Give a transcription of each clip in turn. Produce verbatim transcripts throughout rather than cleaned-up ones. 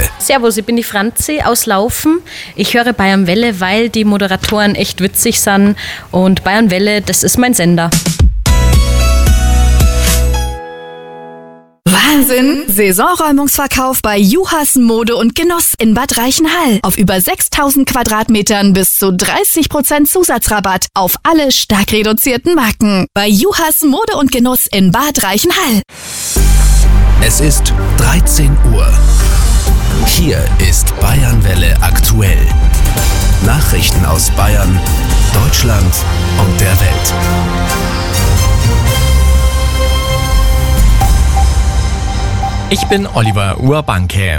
Welle. Servus, ich bin die Franzi aus Laufen. Ich höre Bayern Welle, weil die Moderatoren echt witzig sind. Und Bayern Welle, das ist mein Sender. Wahnsinn! Saisonräumungsverkauf bei Juhas Mode und Genuss in Bad Reichenhall. Auf über sechstausend Quadratmetern bis zu dreißig Prozent Zusatzrabatt auf alle stark reduzierten Marken. Bei Juhas Mode und Genuss in Bad Reichenhall. Es ist dreizehn Uhr. Hier ist Bayern Welle aktuell. Nachrichten aus Bayern, Deutschland und der Welt. Ich bin Oliver Urbanke.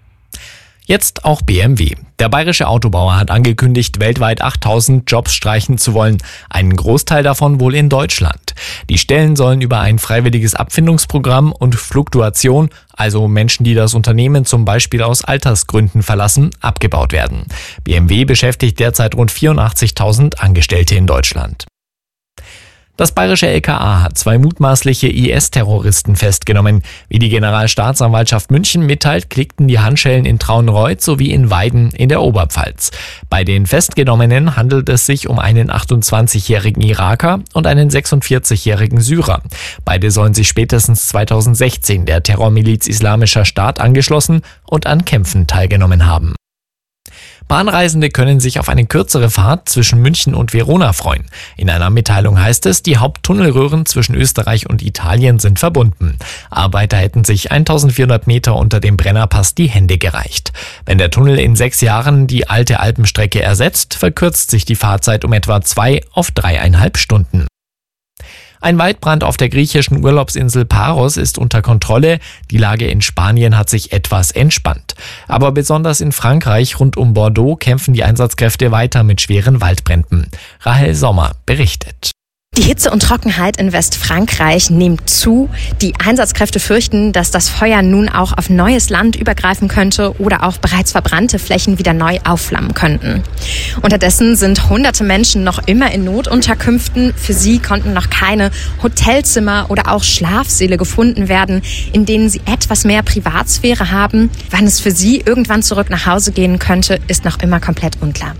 Jetzt auch B M W. Der bayerische Autobauer hat angekündigt, weltweit achttausend Jobs streichen zu wollen, einen Großteil davon wohl in Deutschland. Die Stellen sollen über ein freiwilliges Abfindungsprogramm und Fluktuation, also Menschen, die das Unternehmen zum Beispiel aus Altersgründen verlassen, abgebaut werden. B M W beschäftigt derzeit rund vierundachtzigtausend Angestellte in Deutschland. Das bayerische L K A hat zwei mutmaßliche I S-Terroristen festgenommen. Wie die Generalstaatsanwaltschaft München mitteilt, klickten die Handschellen in Traunreut sowie in Weiden in der Oberpfalz. Bei den Festgenommenen handelt es sich um einen achtundzwanzigjährigen Iraker und einen sechsundvierzigjährigen Syrer. Beide sollen sich spätestens zweitausendsechzehn der Terrormiliz Islamischer Staat angeschlossen und an Kämpfen teilgenommen haben. Bahnreisende können sich auf eine kürzere Fahrt zwischen München und Verona freuen. In einer Mitteilung heißt es, die Haupttunnelröhren zwischen Österreich und Italien sind verbunden. Arbeiter hätten sich eintausendvierhundert Meter unter dem Brennerpass die Hände gereicht. Wenn der Tunnel in sechs Jahren die alte Alpenstrecke ersetzt, verkürzt sich die Fahrzeit um etwa zwei auf dreieinhalb Stunden. Ein Waldbrand auf der griechischen Urlaubsinsel Paros ist unter Kontrolle. Die Lage in Spanien hat sich etwas entspannt. Aber besonders in Frankreich rund um Bordeaux kämpfen die Einsatzkräfte weiter mit schweren Waldbränden. Rahel Sommer berichtet. Die Hitze und Trockenheit in Westfrankreich nimmt zu. Die Einsatzkräfte fürchten, dass das Feuer nun auch auf neues Land übergreifen könnte oder auch bereits verbrannte Flächen wieder neu aufflammen könnten. Unterdessen sind hunderte Menschen noch immer in Notunterkünften. Für sie konnten noch keine Hotelzimmer oder auch Schlafsäle gefunden werden, in denen sie etwas mehr Privatsphäre haben. Wann es für sie irgendwann zurück nach Hause gehen könnte, ist noch immer komplett unklar.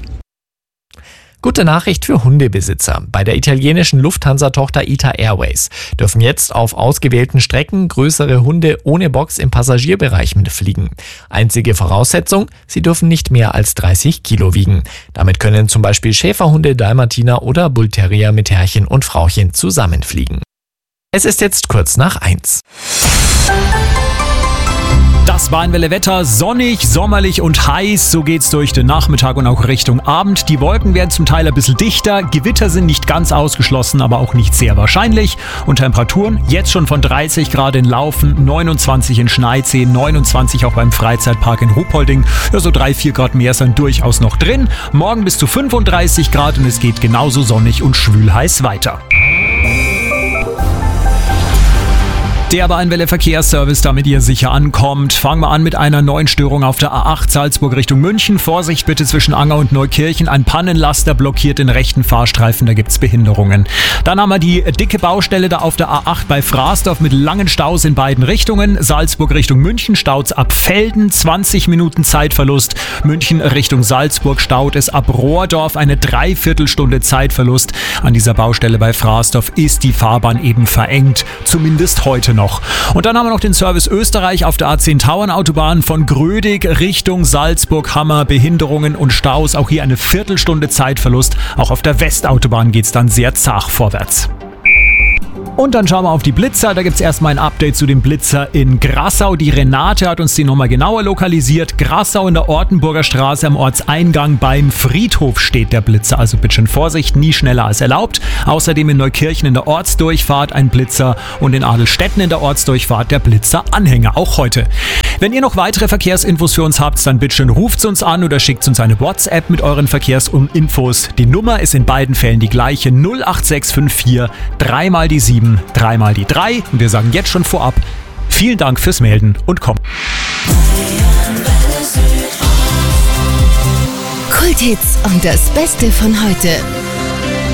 Gute Nachricht für Hundebesitzer. Bei der italienischen Lufthansa-Tochter I T A Airways dürfen jetzt auf ausgewählten Strecken größere Hunde ohne Box im Passagierbereich mitfliegen. Einzige Voraussetzung, sie dürfen nicht mehr als dreißig Kilo wiegen. Damit können zum Beispiel Schäferhunde, Dalmatiner oder Bullterrier mit Herrchen und Frauchen zusammenfliegen. Es ist jetzt kurz nach eins. Das Bayern-Welle-Wetter, sonnig, sommerlich und heiß. So geht's durch den Nachmittag und auch Richtung Abend. Die Wolken werden zum Teil ein bisschen dichter. Gewitter sind nicht ganz ausgeschlossen, aber auch nicht sehr wahrscheinlich. Und Temperaturen jetzt schon von dreißig Grad in Laufen, neunundzwanzig in Schneidsee, neunundzwanzig auch beim Freizeitpark in Ruhpolding. Ja, so drei, vier Grad mehr sind durchaus noch drin. Morgen bis zu fünfunddreißig Grad und es geht genauso sonnig und schwül heiß weiter. Der Bayern-Welle-Verkehrsservice, damit ihr sicher ankommt. Fangen wir an mit einer neuen Störung auf der A acht Salzburg Richtung München. Vorsicht bitte zwischen Anger und Neukirchen. Ein Pannenlaster blockiert den rechten Fahrstreifen, da gibt's Behinderungen. Dann haben wir die dicke Baustelle da auf der A acht bei Frasdorf mit langen Staus in beiden Richtungen. Salzburg Richtung München staut's ab Velden, zwanzig Minuten Zeitverlust. München Richtung Salzburg staut es ab Rohrdorf, eine Dreiviertelstunde Zeitverlust. An dieser Baustelle bei Frasdorf ist die Fahrbahn eben verengt, zumindest heute noch. Noch. Und dann haben wir noch den Service Österreich auf der A zehn Tauernautobahn von Grödig Richtung Salzburg. Hammer, Behinderungen und Staus. Auch hier eine Viertelstunde Zeitverlust. Auch auf der Westautobahn geht es dann sehr zart vorwärts. Und dann schauen wir auf die Blitzer. Da gibt es erstmal ein Update zu dem Blitzer in Grassau. Die Renate hat uns die nochmal genauer lokalisiert. Grassau in der Ortenburger Straße am Ortseingang beim Friedhof steht der Blitzer. Also bitte schön Vorsicht, nie schneller als erlaubt. Außerdem in Neukirchen in der Ortsdurchfahrt ein Blitzer und in Adelstetten in der Ortsdurchfahrt der Blitzer-Anhänger. Auch heute. Wenn ihr noch weitere Verkehrsinfos für uns habt, dann bitte schön ruft uns an oder schickt uns eine WhatsApp mit euren Verkehrsinfos. Die Nummer ist in beiden Fällen die gleiche. null acht sechs fünf vier, dreimal die sieben, dreimal die drei. Und wir sagen jetzt schon vorab, vielen Dank fürs Melden und kommen. Kulthits und das Beste von heute.